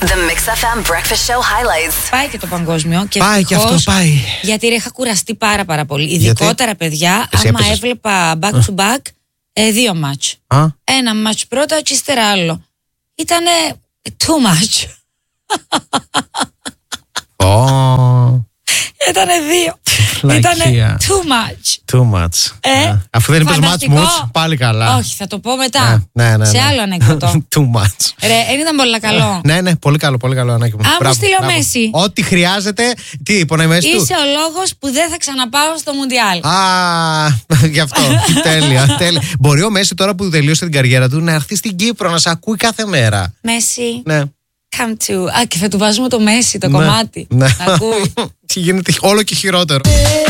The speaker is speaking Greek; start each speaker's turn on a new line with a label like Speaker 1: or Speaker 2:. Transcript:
Speaker 1: Mix FM Breakfast Show highlights.
Speaker 2: Πάει και το παγκόσμιο. Και
Speaker 3: πάει και αυτό, πάει.
Speaker 2: Γιατί είχα κουραστεί πάρα πολύ. Ειδικότερα, παιδιά, άμα έβλεπα back to back, δύο μάτς. Ένα μάτς πρώτα και ύστερα άλλο. Ήτανε too much. Ήτανε δύο. Ήτανε
Speaker 3: too much. Αφού δεν είπες match moods, πάλι καλά.
Speaker 2: Όχι, θα το πω μετά.
Speaker 3: Ναι.
Speaker 2: Σε άλλο ανέκδοτο.
Speaker 3: Too much.
Speaker 2: Δεν ήταν πολύ καλό.
Speaker 3: Ναι, πολύ καλό Ανάκη μου.
Speaker 2: μου στείλει ο Μέση.
Speaker 3: Ό,τι χρειάζεται. Τι είπε ο Μέση του?
Speaker 2: Είσαι ο λόγος που δεν θα ξαναπάω στο Μουντιάλ.
Speaker 3: Γι' αυτό. Τέλεια. Μπορεί ο Μέση τώρα που τελείωσε την καριέρα του να έρθει στην Κύπρο να σε ακούει κάθε μέρα.
Speaker 2: Μέση.
Speaker 3: Ναι.
Speaker 2: Come to. Και θα του βάζουμε το Μέση, το κομμάτι.
Speaker 3: Ναι.
Speaker 2: Να ακούει.
Speaker 3: Τι γίνεται όλο και χειρότερο.